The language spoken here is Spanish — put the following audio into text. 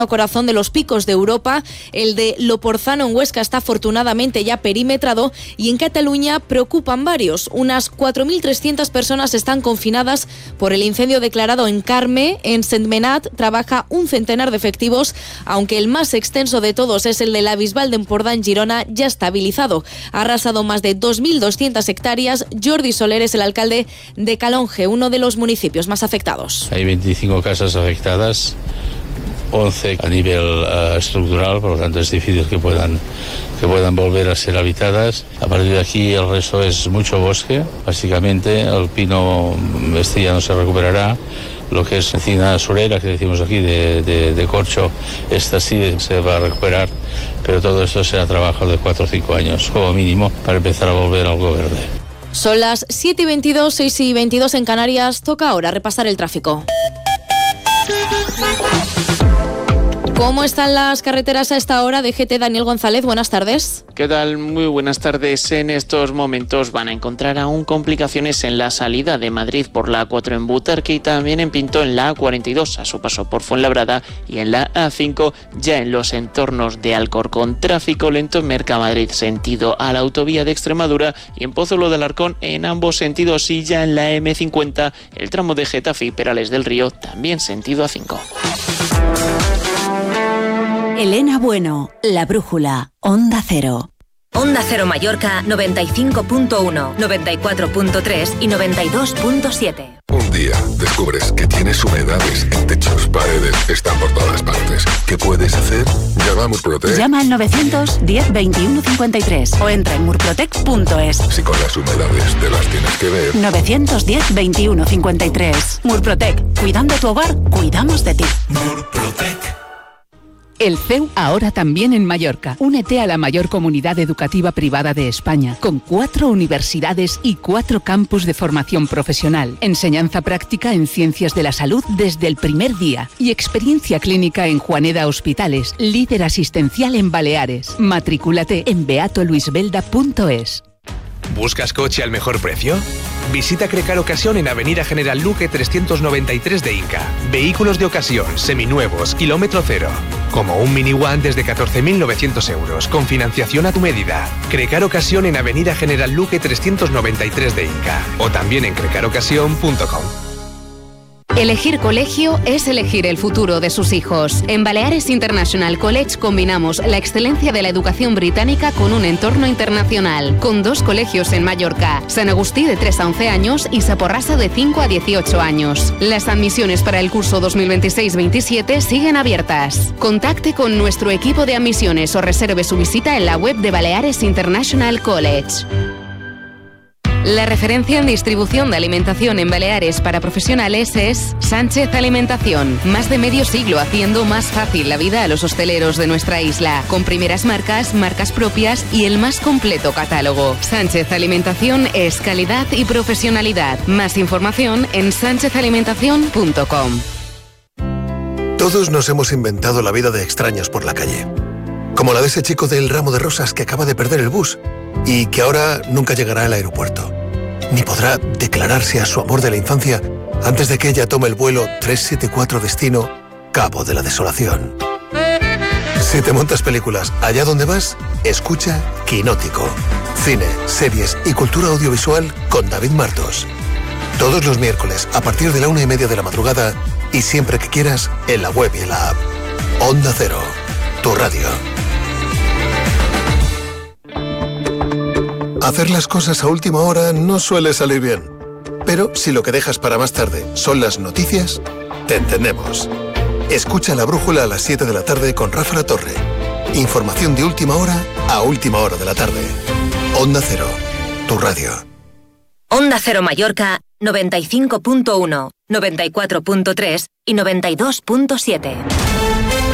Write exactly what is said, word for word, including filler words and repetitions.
corazón de los picos de Europa. El de Loporzano en Huesca está afortunadamente ya perimetrado y en Cataluña preocupan varios. Unas cuatro mil trescientas personas están confinadas por el incendio declarado en Carme. En Sentmenat trabaja un centenar de efectivos, aunque el más extenso de todos es el de la Bisbal de Empordà en Girona, ya estabilizado. Ha arrasado más de dos mil doscientas hectáreas. Jordi Soler es el alcalde de Calonge, uno de los municipios más afectados. Hay veinticinco casas afectadas, once a nivel uh, estructural, por lo tanto es difícil que puedan, que puedan volver a ser habitadas. A partir de aquí el resto es mucho bosque, básicamente el pino este ya no se recuperará. Lo que es encina surera, que decimos aquí, de, de, de corcho, esta sí se va a recuperar, pero todo esto será trabajo de cuatro o cinco años, como mínimo, para empezar a volver a algo verde. Son las siete y veintidós, seis y veintidós en Canarias. Toca ahora repasar el tráfico. ¿Cómo están las carreteras a esta hora? D G T, Daniel González, buenas tardes. ¿Qué tal? Muy buenas tardes. En estos momentos van a encontrar aún complicaciones en la salida de Madrid por la A cuatro en Butarque y también en Pinto en la A cuarenta y dos a su paso por Fuenlabrada y en la A cinco ya en los entornos de Alcorcón. Tráfico lento en Mercamadrid sentido a la autovía de Extremadura y en Pozuelo de Alarcón en ambos sentidos y ya en la M cincuenta el tramo de Getafe y Perales del Río también sentido A cinco. Elena Bueno, La Brújula, Onda Cero. Onda Cero Mallorca noventa y cinco punto uno, noventa y cuatro punto tres y noventa y dos punto siete. Un día descubres que tienes humedades en techos, paredes, están por todas partes. ¿Qué puedes hacer? Llama a Murprotec. Llama al novecientos diez veintiuno cincuenta y tres o entra en murprotec punto es. Si con las humedades te las tienes que ver. novecientos diez veintiuno cincuenta y tres. Murprotec. Cuidando tu hogar, cuidamos de ti. Murprotec. El C E U ahora también en Mallorca. Únete a la mayor comunidad educativa privada de España, con cuatro universidades y cuatro campus de formación profesional, enseñanza práctica en ciencias de la salud desde el primer día y experiencia clínica en Juaneda Hospitales, líder asistencial en Baleares. Matricúlate en beato luis belda punto es. ¿Buscas coche al mejor precio? Visita Crecar Ocasión en Avenida General Luque trescientos noventa y tres de Inca. Vehículos de ocasión, seminuevos, kilómetro cero. Como un Mini One desde catorce mil novecientos euros, con financiación a tu medida. Crecar Ocasión en Avenida General Luque trescientos noventa y tres de Inca. O también en crecar ocasión punto com. Elegir colegio es elegir el futuro de sus hijos. En Baleares International College combinamos la excelencia de la educación británica con un entorno internacional, con dos colegios en Mallorca, San Agustí de tres a once años y Saporrasa de cinco a dieciocho años. Las admisiones para el curso dos mil veintiséis veintisiete siguen abiertas. Contacte con nuestro equipo de admisiones o reserve su visita en la web de Baleares International College. La referencia en distribución de alimentación en Baleares para profesionales es Sánchez Alimentación. Más de medio siglo haciendo más fácil la vida a los hosteleros de nuestra isla, con primeras marcas, marcas propias y el más completo catálogo. Sánchez Alimentación es calidad y profesionalidad. Más información en sánchez alimentación punto com. Todos nos hemos inventado la vida de extraños por la calle. Como la de ese chico del ramo de rosas que acaba de perder el bus y que ahora nunca llegará al aeropuerto, ni podrá declararse a su amor de la infancia antes de que ella tome el vuelo trescientos setenta y cuatro destino Cabo de la Desolación. Si te montas películas allá donde vas, escucha Quinótico. Cine, series y cultura audiovisual con David Martos. Todos los miércoles a partir de la una y media de la madrugada y siempre que quieras en la web y en la app. Onda Cero, tu radio. Hacer las cosas a última hora no suele salir bien. Pero si lo que dejas para más tarde son las noticias, te entendemos. Escucha La Brújula a las siete de la tarde con Rafa La Torre. Información de última hora a última hora de la tarde. Onda Cero, tu radio. Onda Cero Mallorca noventa y cinco punto uno, noventa y cuatro punto tres y noventa y dos punto siete.